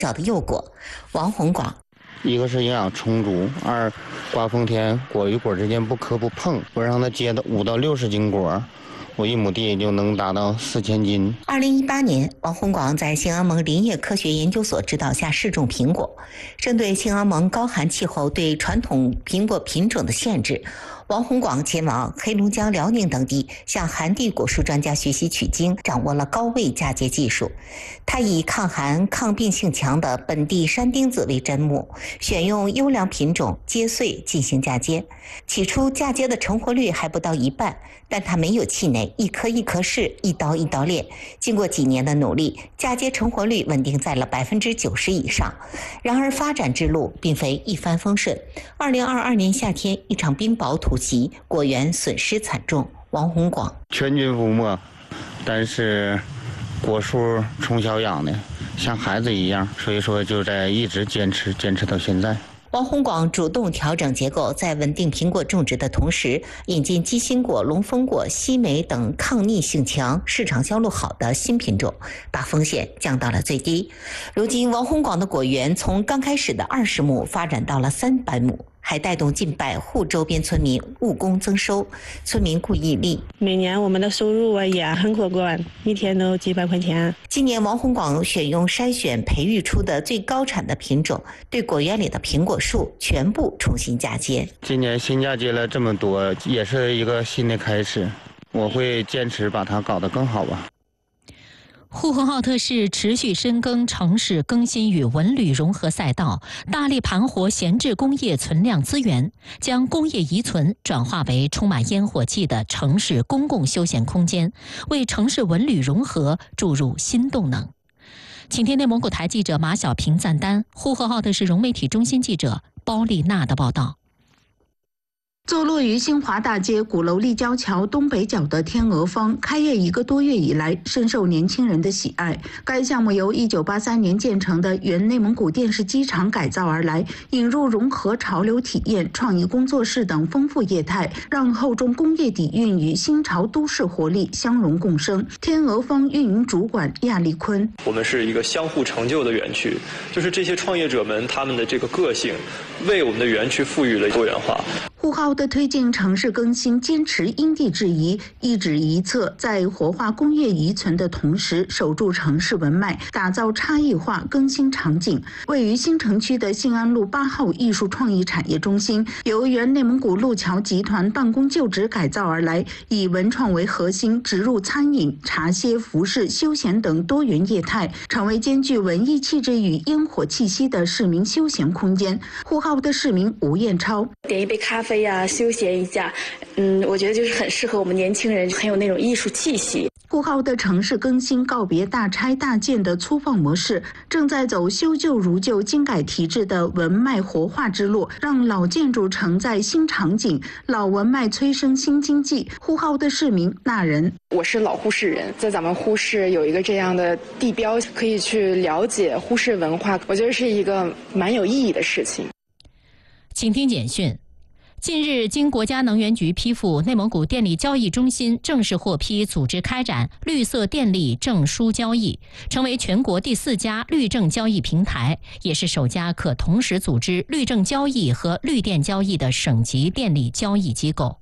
小的幼果。王洪广， 一个是营养充足，二刮风天果与果之间不磕不碰，我让它结的5到60斤果，我1亩地就能达到4000斤。 2018年，王洪广在兴安盟林业科学研究所指导下试种苹果。针对兴安盟高寒气候对传统苹果品种的限制，王洪广前往黑龙江、辽宁等地，向寒地果树专家学习取经，掌握了高位嫁接技术。他以抗寒、抗病性强的本地山丁子为砧木，选用优良品种接穗进行嫁接。起初嫁接的成活率还不到1半，但他没有气馁，一颗一颗试，一刀一刀练。经过几年的努力，嫁接成活率稳定在了90%以上。然而发展之路并非一帆风顺。2022年夏天，一场冰雹突袭，果园损失惨重。王洪广， 全军覆没，但是果树从小养的像孩子一样，所以说就在一直坚持到现在。 王洪广主动调整结构，在稳定苹果种植的同时，引进鸡心果、龙凤果、西梅等抗逆性强、市场销路好的新品种，把风险降到了最低。如今，王洪广的果园从刚开始的20亩发展到了300亩，还带动近100户周边村民务工增收。村民顾义利， 每年我们的收入也很可观，一天都几百块钱。 今年王洪广选用筛选培育出的最高产的品种，对果园里的苹果树全部重新嫁接。 今年新嫁接了这么多，也是一个新的开始，我会坚持把它搞得更好吧。 呼和浩特市持续深耕城市更新与文旅融合赛道，大力盘活闲置工业存量资源，将工业遗存转化为充满烟火气的城市公共休闲空间，为城市文旅融合注入新动能。请听内蒙古台记者马小平赞丹，呼和浩特市融媒体中心记者包丽娜的报道。 坐落于新华大街鼓楼立交桥东北角的天鹅坊，开业1个多月以来，深受年轻人的喜爱。该项目由1983年建成的原内蒙古电视机厂改造而来，引入融合潮流体验、创意工作室等丰富业态，让厚重工业底蕴与新潮都市活力相融共生。天鹅坊运营主管亚立坤： 我们是一个相互成就的园区，就是这些创业者们他们的这个个性，为我们的园区赋予了多元化。 呼和浩特推进城市更新，坚持因地制宜，一址一策，在活化工业遗存的同时，守住城市文脉，打造差异化更新场景。位于新城区的兴安路8号艺术创意产业中心，由原内蒙古路桥集团办公旧址改造而来，以文创为核心，植入餐饮、茶歇、服饰、休闲等多元业态，成为兼具文艺气质与烟火气息的市民休闲空间。呼和浩特市民吴艳超： 点一杯咖啡呀，休闲一下，我觉得就是很适合我们年轻人，很有那种艺术气息。 呼和浩特城市更新告别大拆大建的粗放模式，正在走修旧如旧、精改提质的文脉活化之路，让老建筑承载新场景，老文脉催生新经济。呼和浩特市民那人： 我是老呼市人，在咱们呼市有一个这样的地标，可以去了解呼市文化，我觉得是一个蛮有意义的事情。 请听简讯。近日，经国家能源局批复，内蒙古电力交易中心正式获批组织开展绿色电力证书交易，成为全国第4家绿证交易平台，也是首家可同时组织绿证交易和绿电交易的省级电力交易机构。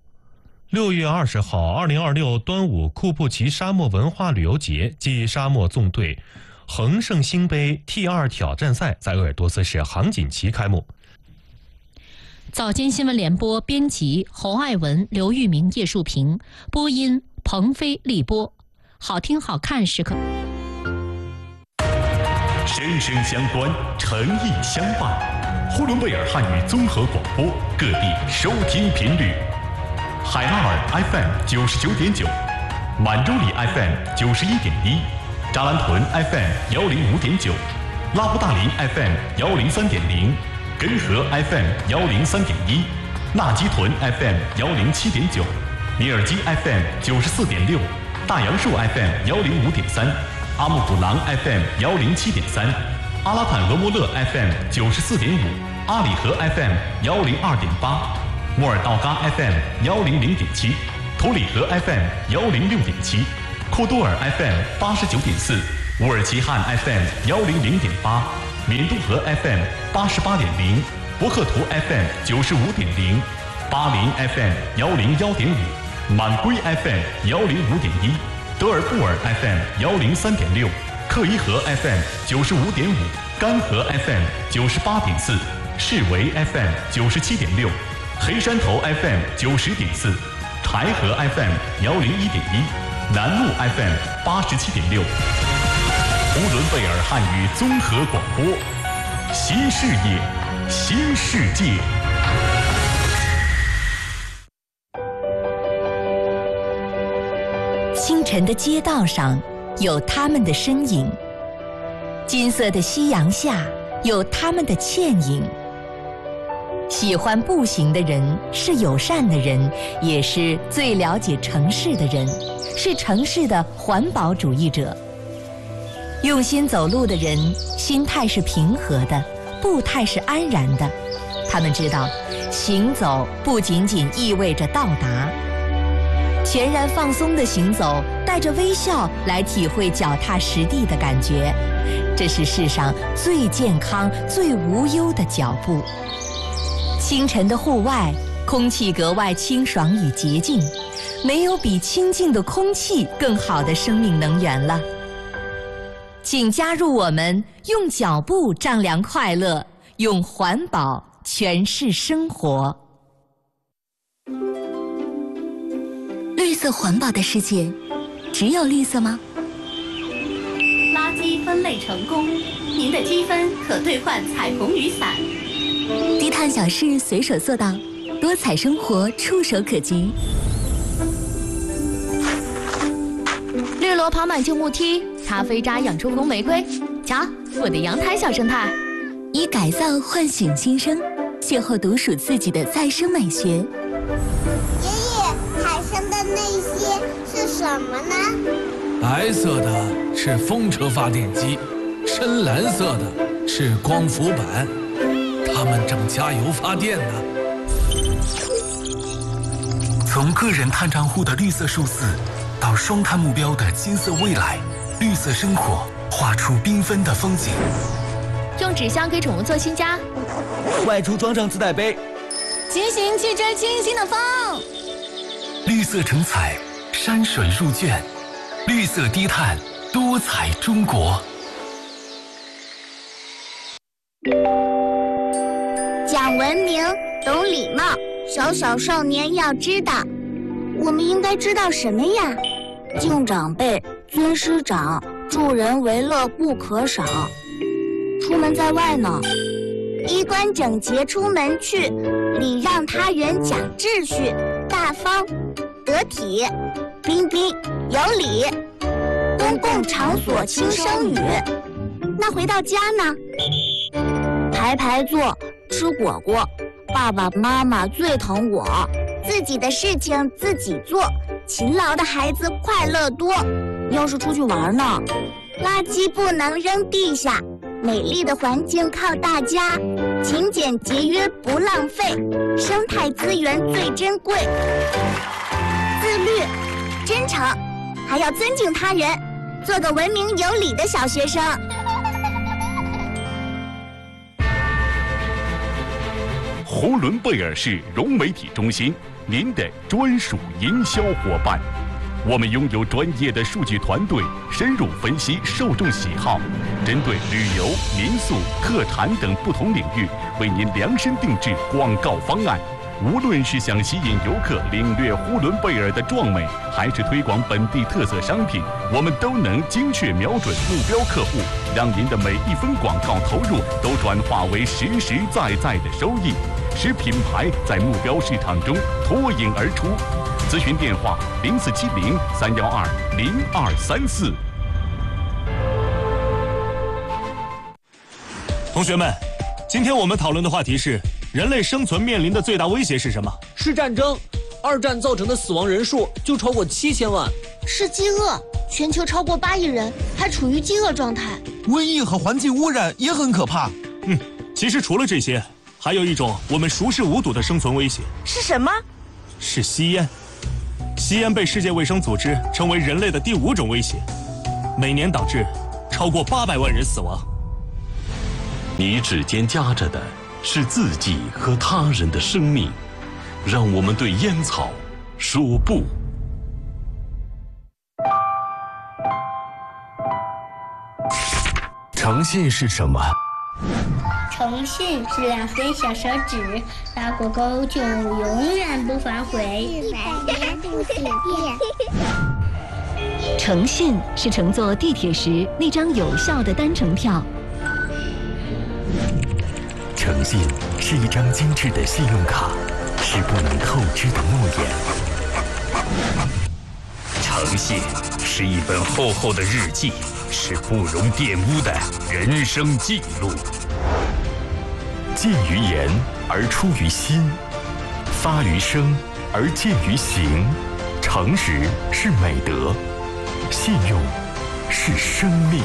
6月20号，2026端午库布齐沙漠文化旅游节暨沙漠纵队恒盛兴杯 T2 挑战赛在鄂尔多斯市杭锦旗开幕。 早间新闻联播编辑侯爱文、刘玉明、叶树平，播音彭飞、立波。好听好看时刻， 声声相关，诚意相伴。呼伦贝尔汉语综合广播，各地收听频率：海拉尔 FM 99.9，满洲里 FM 91.1，扎兰屯 FM 105.9，拉布大林 FM 103.0。根河 FM 103.1，纳基屯 FM 107.9，尼尔基 FM 94.6，大杨树 FM 105.3，阿木古朗 FM 107.3，阿拉坦俄莫勒 FM 94.5，阿里河 FM 102.8，莫尔道嘎 FM 100.7，图里河 FM 106.7，库多尔 FM 89.4，乌尔齐汉 FM 100.8。 闽都河 FM 88.0，博克图 FM 95.0，巴林 FM 101.5，满归 FM 105.1，德尔布尔 FM 103.6，克伊河 FM 95.5，甘河 FM 98.4，士维 FM 97.6，黑山头 FM 90.4，柴河 FM 101.1，南路 FM 87.6。呼伦贝尔汉语综合广播，新视野，新世界。 清晨的街道上有他们的身影，金色的夕阳下有他们的倩影。喜欢步行的人是友善的人，也是最了解城市的人，是城市的环保主义者。用心走路的人，心态是平和的，步态是安然的。他们知道，行走不仅仅意味着到达。全然放松的行走，带着微笑来体会脚踏实地的感觉，这是世上最健康、最无忧的脚步。清晨的户外，空气格外清爽与洁净，没有比清净的空气更好的生命能源了。请加入我们，用脚步丈量快乐，用环保诠释生活。绿色环保的世界，只有绿色吗？ 垃圾分类成功，您的积分可兑换彩虹雨伞。 低碳小事随手做到，多彩生活触手可及。 绿萝跑满旧木梯，咖啡渣养出红玫瑰。瞧，我的阳台小生态。 以改造唤醒新生，邂逅独属自己的再生美学。 爷爷，海上的那些是什么呢？ 白色的是风车发电机，深蓝色的是光伏板，它们正加油发电呢。 从个人碳账户的绿色数字，到双碳目标的金色未来，绿色生活画出缤纷的风景。 用纸箱给宠物做新家， 外出装上自带杯， 骑行去追清新的风。 绿色成彩，山水入卷，绿色低碳，多彩中国。 讲文明，懂礼貌，小小少年要知道。我们应该知道什么呀？敬长辈，尊师长，助人为乐不可少。出门在外呢，衣冠整洁出门去，礼让他人讲秩序，大方得体，彬彬有礼。公共场所轻声语。那回到家呢？排排坐，吃果果，爸爸妈妈最疼我。自己的事情自己做，勤劳的孩子快乐多。要是出去玩呢，垃圾不能扔地下，美丽的环境靠大家，勤俭节约不浪费，生态资源最珍贵。自律、真诚，还要尊敬他人，做个文明有礼的小学生。 呼伦贝尔市融媒体中心，您的专属营销伙伴。我们拥有专业的数据团队，深入分析受众喜好，针对旅游、民宿、特产等不同领域，为您量身定制广告方案。无论是想吸引游客领略呼伦贝尔的壮美，还是推广本地特色商品，我们都能精确瞄准目标客户，让您的每一分广告投入都转化为实实在在的收益，使品牌在目标市场中脱颖而出。咨询电话：0470-312-0234。 同学们，今天我们讨论的话题是：人类生存面临的最大威胁是什么？ 是战争。2战造成的死亡人数就超过7000万。 是饥饿，全球超过8亿人还处于饥饿状态。 瘟疫和环境污染也很可怕。 其实除了这些，还有一种我们熟视无睹的生存威胁。 是什么？ 是吸烟。吸烟被世界卫生组织称为人类的第5种威胁，每年导致超过800万人死亡。 你指尖夹着的是自己和他人的生命，让我们对烟草说不。 诚信是什么？ 诚信是2根小手指拉过钩就永远不反悔。 诚信是乘坐地铁时那张有效的单程票。 诚信是一张精致的信用卡，是不能透支的诺言。 诚信是一本厚厚的日记，是不容玷污的人生记录。 进于言而出于心，发于声而见于行。诚实是美德，信用是生命。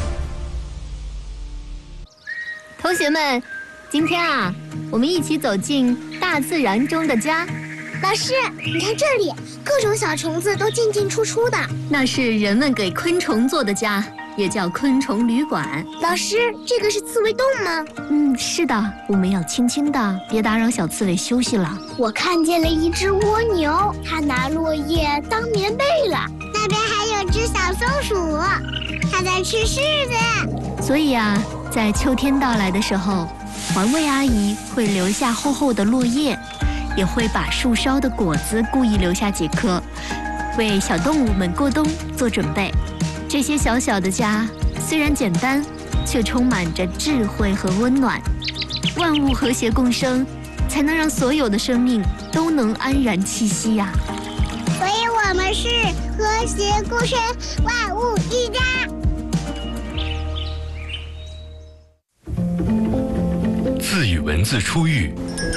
同学们，今天啊，我们一起走进大自然中的家。 老师，你看这里，各种小虫子都进进出出的。 那是人们给昆虫做的家，也叫昆虫旅馆。 老师，这个是刺猬洞吗？ 是的，我们要轻轻的，别打扰小刺猬休息了。 我看见了一只蜗牛，它拿落叶当棉被了。那边还有只小松鼠，它在吃柿子。 所以啊，在秋天到来的时候，环卫阿姨会留下厚厚的落叶，也会把树梢的果子故意留下几颗，为小动物们过冬做准备。这些小小的家虽然简单，却充满着智慧和温暖。万物和谐共生，才能让所有的生命都能安然栖息呀。 所以我们是和谐共生，万物一家。 字与文字初遇，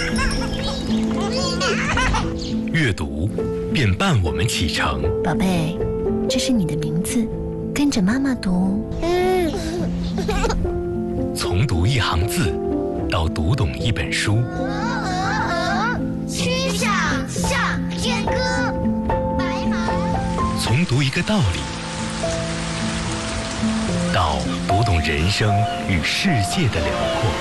阅读便伴我们启程。 宝贝，这是你的名字，跟着妈妈读。 从读一行字到读懂一本书。 曲项向天歌，白马。 从读一个道理到读懂人生与世界的辽阔。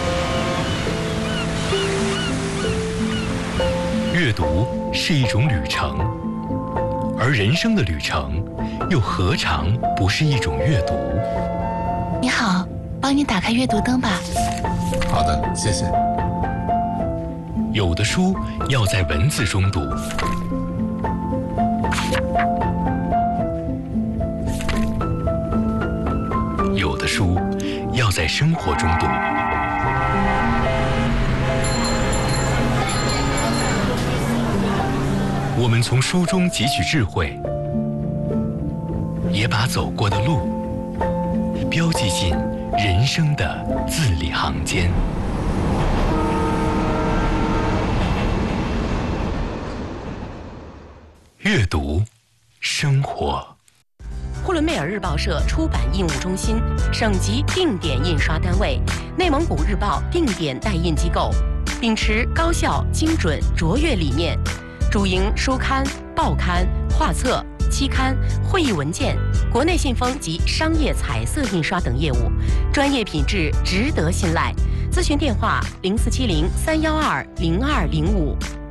阅读是一种旅程，而人生的旅程又何尝不是一种阅读？ 你好，帮你打开阅读灯吧。 好的，谢谢。有的书要在文字中读，有的书要在生活中读。我们从书中汲取智慧，也把走过的路标记进人生的字里行间。阅读，生活。 呼伦贝尔日报社出版印务中心，省级定点印刷单位，内蒙古日报定点代印机构，秉持高效、精准、卓越理念，主营书刊、报刊、画册、期刊、会议文件、国内信封及商业彩色印刷等业务，专业品质值得信赖。咨询电话：0470-312-0205。